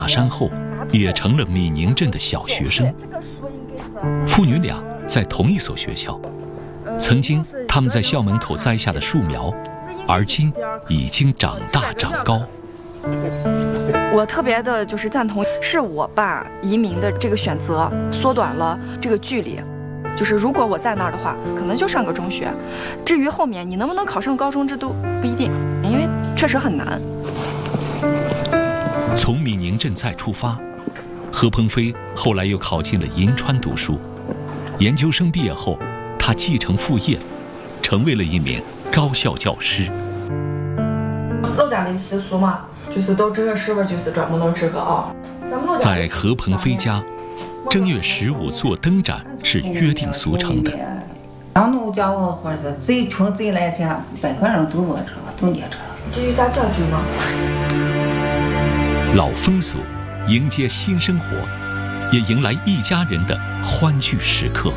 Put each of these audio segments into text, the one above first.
山后，也成了米宁镇的小学生。父女俩在同一所学校，曾经他们在校门口栽下的树苗，而今已经长大长高。 我特别的就是赞同，是我爸移民的这个选择缩短了这个距离。就是如果我在那儿的话，可能就上个中学，至于后面你能不能考上高中，这都不一定，因为确实很难。 从米宁镇再出发，何鹏飞后来又考进了银川读书。研究生毕业后，他继承父业，成为了一名高校教师。 老家的习俗嘛，就是到正月10就是专门弄这个啊。 在何鹏飞家，正月15做灯展是约定俗成的。 当农家伙或者是最穷最来些，百块人都没车，都捏车。 这有啥讲究吗？ 老风俗，迎接新生活，也迎来一家人的欢聚时刻。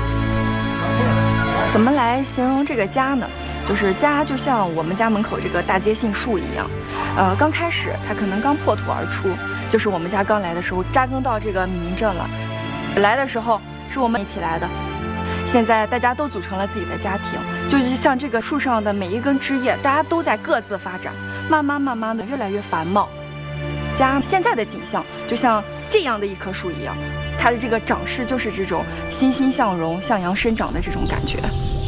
怎么来形容这个家呢？就是家就像我们家门口这个大街杏树一样，刚开始它可能刚破土而出，就是我们家刚来的时候扎根到这个米宁镇了。来的时候是我们一起来的，现在大家都组成了自己的家庭，就是像这个树上的每一根枝叶，大家都在各自发展，慢慢的越来越繁茂。家现在的景象就像这样的一棵树一样，它的这个长势就是这种欣欣向荣、向阳生长的这种感觉。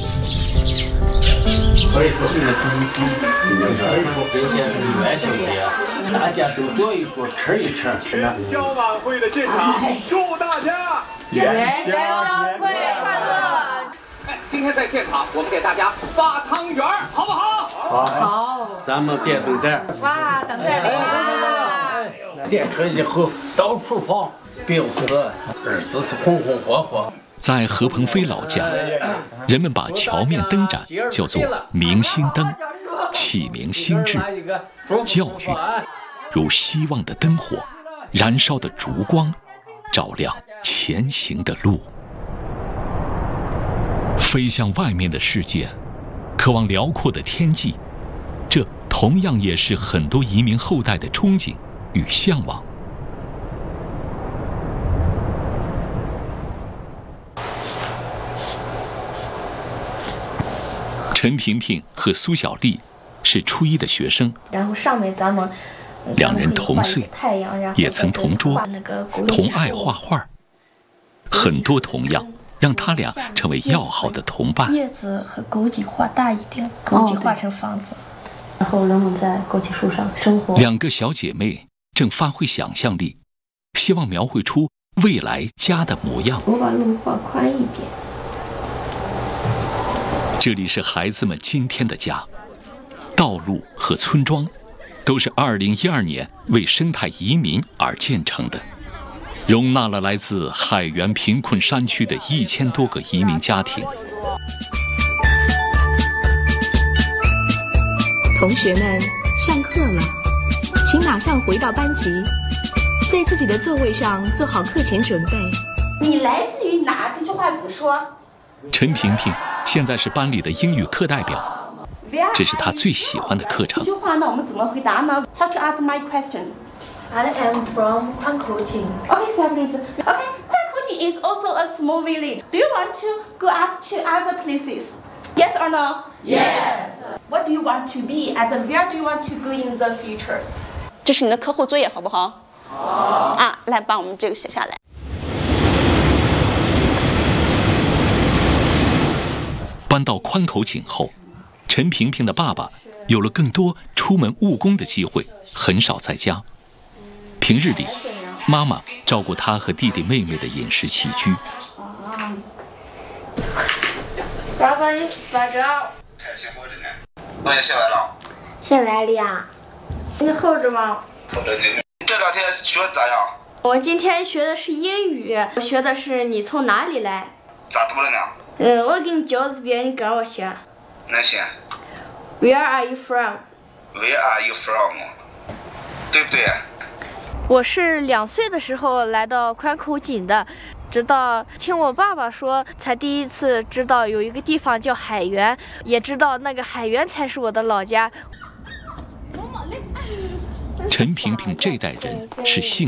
可以说这个今天是元宵节，大家都坐一坐，吃一吃。 元宵晚会的现场，祝大家元宵会快乐！ 今天在现场，我们给大家发汤圆，好不好？ 好， 咱们点灯仔。 哇，灯仔来了！ 点车以后到处放，饼丝，日子是红红火火。 在何鹏飞老家，人们把桥面灯展叫做明星灯，启明心智，教育如希望的灯火，燃烧的烛光，照亮前行的路。飞向外面的世界，渴望辽阔的天际，这同样也是很多移民后代的憧憬与向往。陈萍萍和苏小丽是初一的学生， 然后上面咱们两人同岁，也曾同桌，同爱画画，很多同样让他俩成为要好的同伴。 叶子和枸杞画大一点，枸杞画成房子，然后人们在枸杞树上生活。 两个小姐妹正发挥想象力，希望描绘出未来家的模样。 我把路画宽一点。 这里是孩子们今天的家，道路和村庄都是2012年为生态移民而建成的，容纳了来自海原贫困山区的1000多个移民家庭。 同学们，上课了，请马上回到班级，在自己的座位上做好课前准备。 你来自于哪？这句话怎么说？ 陈萍萍现在是班里的英语课代表，这是她最喜欢的课程。 这句话呢，我们怎么回答呢 ？How to answer my question? I am from 宽口井。 Okay, 下个例子。Okay, 宽口井 is also a small village. Do you want to go up to other places? Yes or no? Yes. What do you want to be and where do you want to go in the future? 这是你的课后作业，好不好？好。啊，来把我们这个写下来。 搬到宽口井后，陈萍萍的爸爸有了更多出门务工的机会，很少在家。平日里，妈妈照顾他和弟弟妹妹的饮食起居。 爸爸，你发着？ 作业写完了？ 写完了呀。你好着吗？ 好着呢。这2天学的咋样？ 我今天学的是英语，我学的是你从哪里来。 咋读了呢？ 我给你教一遍，你跟我学。 那行。 Where are you from? Where are you from? 对不对？ 我是2岁的时候来到宽口井的，直到听我爸爸说，才第一次知道有一个地方叫海原，也知道那个海原才是我的老家。 陈萍萍这代人是幸